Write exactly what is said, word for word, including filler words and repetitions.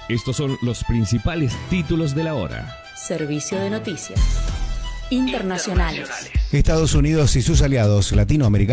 Estos son los principales títulos de la hora. Servicio de noticias internacionales. Estados Unidos y sus aliados latinoamericanos